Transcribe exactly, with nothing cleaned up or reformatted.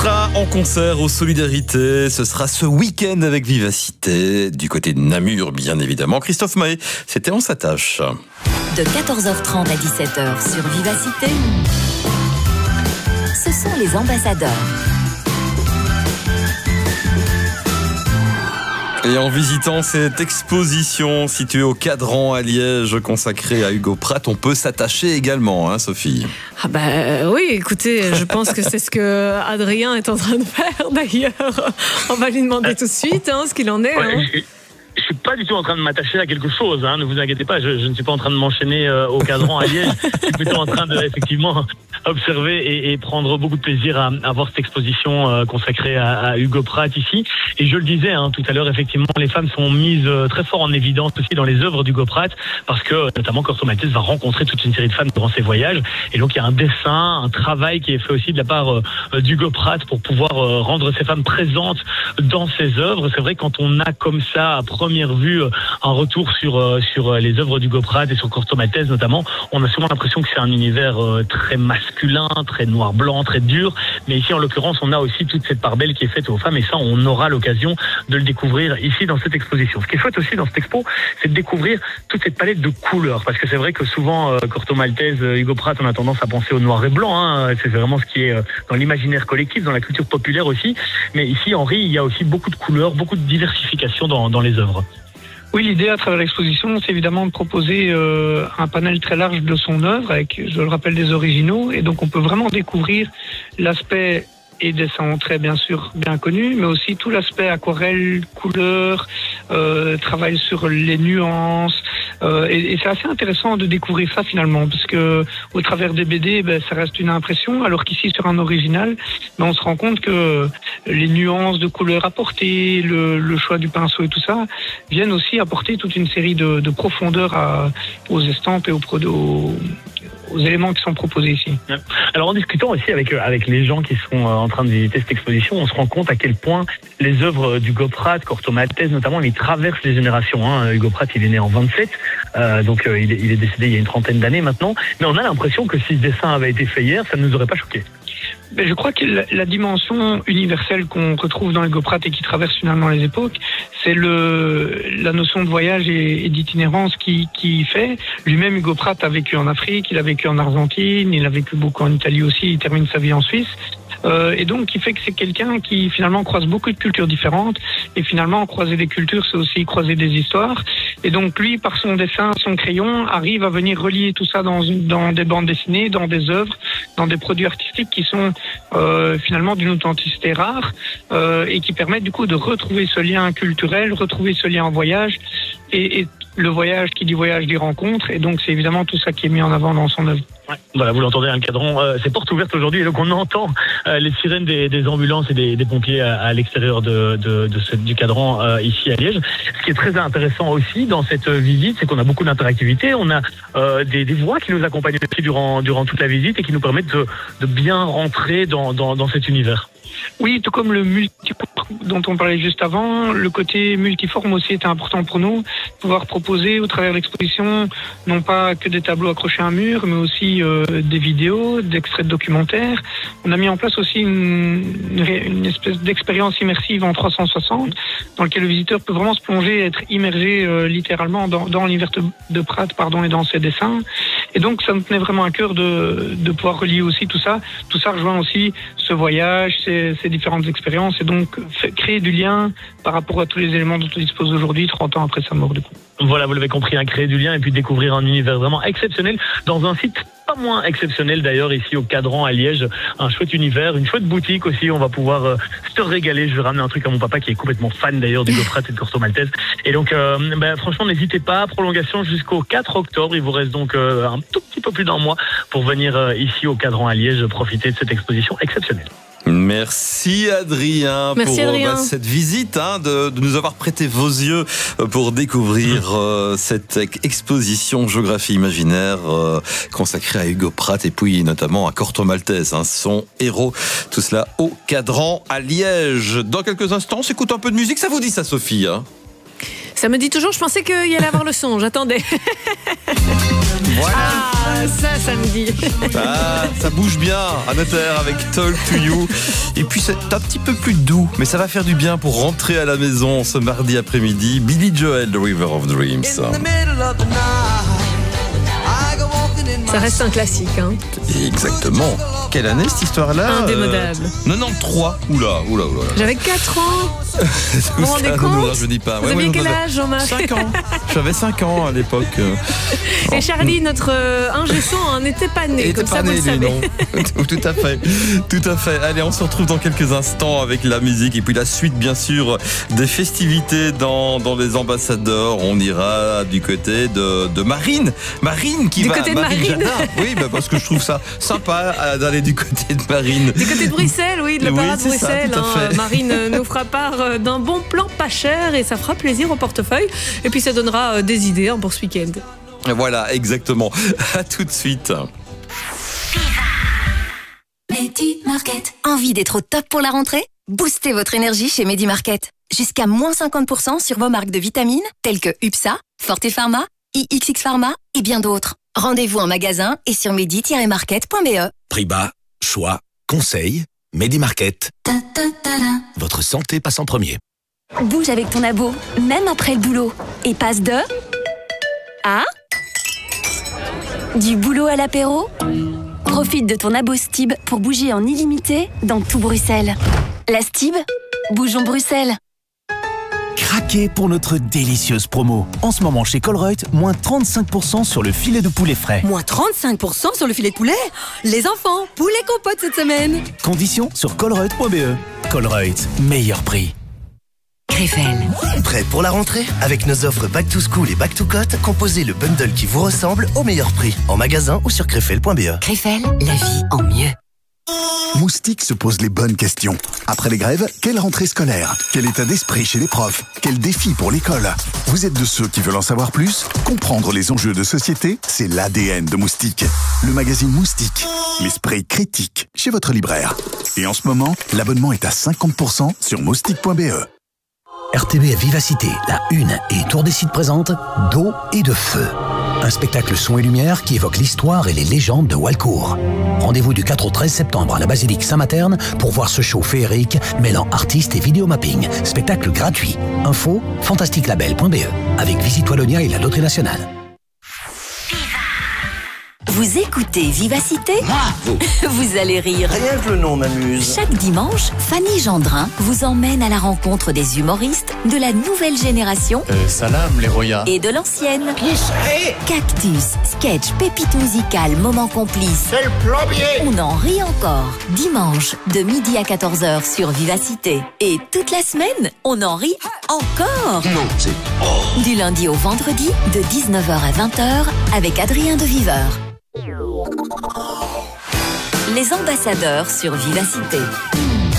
sera en concert aux Solidarités. Ce sera ce week-end avec Vivacité. Du côté de Namur, bien évidemment. Christophe Mahé, c'était On s'attache. De quatorze heures trente à dix-sept heures sur Vivacité, ce sont les ambassadeurs. Et en visitant cette exposition située au Cadran à Liège, consacrée à Hugo Pratt, on peut s'attacher également, hein, Sophie? Ah bah euh, oui, écoutez, je pense que c'est ce que Adrien est en train de faire d'ailleurs. On va lui demander tout de suite hein, ce qu'il en est. Ouais, hein. je, je suis pas du tout en train de m'attacher à quelque chose, hein, ne vous inquiétez pas, je, je ne suis pas en train de m'enchaîner euh, au Cadran à Liège, je suis plutôt en train de effectivement observer et, et prendre beaucoup de plaisir à, à voir cette exposition euh, consacrée à, à Hugo Pratt ici. Et je le disais hein, tout à l'heure, effectivement, les femmes sont mises euh, très fort en évidence aussi dans les œuvres d'Hugo Pratt, parce que notamment Corto Maltese va rencontrer toute une série de femmes durant ses voyages. Et donc il y a un dessin, un travail qui est fait aussi de la part euh, d'Hugo Pratt pour pouvoir euh, rendre ces femmes présentes dans ses œuvres. C'est vrai, quand on a comme ça, à première vue, un retour sur euh, sur les œuvres d'Hugo Pratt et sur Corto Maltese notamment, on a souvent l'impression que c'est un univers euh, très masculin, très noir-blanc, très dur. Mais ici, en l'occurrence, on a aussi toute cette part belle qui est faite aux femmes, et ça, on aura l'occasion de le découvrir ici dans cette exposition. Ce qui est chouette aussi dans cette expo, c'est de découvrir toute cette palette de couleurs, parce que c'est vrai que souvent, euh, Corto Maltese, euh, Hugo Pratt, on a tendance à penser au noir et blanc, hein. C'est vraiment ce qui est euh, dans l'imaginaire collectif, dans la culture populaire aussi. Mais ici, Henri, il y a aussi beaucoup de couleurs, beaucoup de diversification dans, dans les œuvres. Oui, l'idée à travers l'exposition, c'est évidemment de proposer euh, un panel très large de son œuvre, avec, je le rappelle, des originaux. Et donc, on peut vraiment découvrir l'aspect et dessin très bien sûr bien connu, mais aussi tout l'aspect aquarelle, couleur, euh, travail sur les nuances. Euh, et, et c'est assez intéressant de découvrir ça finalement, parce que au travers des B D, ben, ça reste une impression, alors qu'ici sur un original, ben, on se rend compte que les nuances de couleurs apportées, le, le choix du pinceau et tout ça, viennent aussi apporter toute une série de, de profondeur à, aux estampes et aux, aux, aux éléments qui sont proposés ici. Alors en discutant aussi avec avec les gens qui sont en train de visiter cette exposition, on se rend compte à quel point les œuvres d'Hugo Pratt, Corto Maltese notamment, ils traversent les générations. Hein. Hugo Pratt, il est né en vingt-sept, euh, donc euh, il, est, il est décédé il y a une trentaine d'années maintenant. Mais on a l'impression que si ce dessin avait été fait hier, ça ne nous aurait pas choqué. Mais je crois que la, la dimension universelle qu'on retrouve dans Hugo Pratt et qui traverse finalement les époques, c'est le la notion de voyage et, et d'itinérance qui qui fait. Lui-même, Hugo Pratt a vécu en Afrique, il a vécu en Argentine, il a vécu beaucoup en Italie aussi, il termine sa vie en Suisse. Euh, et donc, qui fait que c'est quelqu'un qui finalement croise beaucoup de cultures différentes. Et finalement, croiser des cultures, c'est aussi croiser des histoires. Et donc, lui, par son dessin, son crayon, arrive à venir relier tout ça dans, dans des bandes dessinées, dans des œuvres, dans des produits artistiques qui sont euh, finalement d'une authenticité rare euh, et qui permettent du coup de retrouver ce lien culturel, retrouver ce lien en voyage. Et, et le voyage qui dit voyage dit rencontre. Et donc, c'est évidemment tout ça qui est mis en avant dans son œuvre. Ouais. Voilà, vous l'entendez, un cadran, euh, c'est porte ouverte aujourd'hui, et donc on entend euh, les sirènes des, des ambulances et des, des pompiers à, à l'extérieur de, de, de ce, du cadran euh, ici à Liège. Ce qui est très intéressant aussi dans cette visite, c'est qu'on a beaucoup d'interactivité, on a euh, des, des voix qui nous accompagnent aussi durant, durant toute la visite et qui nous permettent de, de bien rentrer dans, dans, dans cet univers. Oui, tout comme le multiforme dont on parlait juste avant, le côté multiforme aussi était important pour nous, pouvoir proposer au travers de l'exposition non pas que des tableaux accrochés à un mur, mais aussi euh, des vidéos, d'extraits de documentaires. On a mis en place aussi une, une espèce d'expérience immersive en trois cent soixante, dans laquelle le visiteur peut vraiment se plonger, être immergé euh, littéralement dans, dans l'univers de Pratt, pardon, et dans ses dessins. Et donc, ça me tenait vraiment à cœur de, de pouvoir relier aussi tout ça. Tout ça rejoint aussi ce voyage, ces, ces différentes expériences, et donc créer du lien par rapport à tous les éléments dont on dispose aujourd'hui, trente ans après sa mort, du coup. Voilà, vous l'avez compris, hein, créer du lien et puis découvrir un univers vraiment exceptionnel dans un site pas moins exceptionnel d'ailleurs, ici au Cadran à Liège. Un chouette univers, une chouette boutique aussi, on va pouvoir euh, se régaler. Je vais ramener un truc à mon papa qui est complètement fan d'ailleurs d'Hugo Pratt et de Corto Maltese. Et donc, euh, ben, franchement, n'hésitez pas, prolongation jusqu'au quatre octobre. Il vous reste donc euh, un tout petit peu plus d'un mois pour venir euh, ici au Cadran à Liège profiter de cette exposition exceptionnelle. Merci Adrien Merci pour Adrien. Bah, cette visite, hein, de, de nous avoir prêté vos yeux pour découvrir euh, cette exposition géographie imaginaire euh, consacrée à Hugo Pratt et puis notamment à Corto Maltese, hein, son héros. Tout cela au Cadran à Liège. Dans quelques instants, on s'écoute un peu de musique. Ça vous dit ça, Sophie, hein? Ça me dit toujours, je pensais qu'il y allait avoir le son, j'attendais. Voilà. Ah, ça, ça me dit. Ah, ça bouge bien, Anne Terre avec Talk to You. Et puis c'est un petit peu plus doux, mais ça va faire du bien pour rentrer à la maison ce mardi après-midi. Billy Joel, The River of Dreams. Ça reste un classique. Hein. Exactement. Quelle année cette histoire-là? Indémodable. Euh, quatre-vingt-treize. Oula, oula, oula. J'avais quatre ans. Vous vous rendez Ça, compte? ne nous rajeunit pas. Vous Ouais, aviez ouais, quel j'avais âge, Jean-Marc? cinq ans. J'avais cinq ans à l'époque. Et Charlie, notre euh, ingé son, n'était pas né. Il Comme était ça, pas vous né, le lui, savez. non. Tout à fait. Tout à fait. Allez, on se retrouve dans quelques instants avec la musique et puis la suite, bien sûr, des festivités dans, dans les ambassadeurs. On ira du côté de, de Marine. Marine qui Du va. côté de Marine. Jardin. Oui, bah, parce que je trouve ça sympa euh, d'aller du côté de Marine. Du côté de Bruxelles, oui, de la Oui, parade c'est ça, Bruxelles. tout à hein. fait. Marine euh, nous fera part euh, d'un bon plan pas cher et ça fera plaisir au portefeuille. Et puis ça donnera euh, des idées hein, pour ce week-end. Voilà, exactement. À tout de suite. Medi Market. Envie d'être au top pour la rentrée? Boostez votre énergie chez Medi Market. Jusqu'à moins cinquante pour cent sur vos marques de vitamines telles que U P S A, Forte Pharma, I X X Pharma et bien d'autres. Rendez-vous en magasin et sur medi tiret market point b e. Prix bas, choix, conseil, Medi Market. Ta, ta, ta, ta. Votre santé passe en premier. Bouge avec ton abo, même après le boulot. Et passe de... à... du boulot à l'apéro. Profite de ton abo Stib pour bouger en illimité dans tout Bruxelles. La Stib, bougeons Bruxelles. Craquez pour notre délicieuse promo. En ce moment chez Colruyt, moins trente-cinq pour cent sur le filet de poulet frais. Moins trente-cinq pour cent sur le filet de poulet? Les enfants, poulet compote cette semaine. Conditions sur colruyt point b e. Colruyt, meilleur prix. Krefel. Prêt pour la rentrée? Avec nos offres Back to School et Back to Cote, composez le bundle qui vous ressemble au meilleur prix. En magasin ou sur krefel point b e. Krefel, la vie en mieux. Moustique se pose les bonnes questions. Après les grèves, quelle rentrée scolaire? Quel état d'esprit chez les profs? Quel défi pour l'école? Vous êtes de ceux qui veulent en savoir plus? Comprendre les enjeux de société, c'est l'A D N de Moustique. Le magazine Moustique, l'esprit critique, chez votre libraire. Et en ce moment, l'abonnement est à cinquante pour cent sur moustique point b e. R T B F Vivacité, la Une et Tour des Sites présente D'eau et de feu. Un spectacle son et lumière qui évoque l'histoire et les légendes de Walcourt. Rendez-vous du quatre au treize septembre à la basilique Saint-Materne pour voir ce show féerique mêlant artistes et vidéomapping. Spectacle gratuit. Info fantastique label point b e avec Visite Wallonia et la Loterie Nationale. Vous écoutez Vivacité? Moi, vous. Vous allez rire. Rien que le nom m'amuse. Chaque dimanche, Fanny Gendrin vous emmène à la rencontre des humoristes de la nouvelle génération euh, Salam les Roya et de l'ancienne. Qui c'est? Cactus, sketch, pépite musicale, moment complice. C'est le plombier. On en rit encore. Dimanche, de midi à quatorze heures sur Vivacité. Et toute la semaine, on en rit encore. Non, c'est... Oh. Du lundi au vendredi, de dix-neuf heures à vingt heures, avec Adrien de Viveur. Les ambassadeurs sur Vivacité.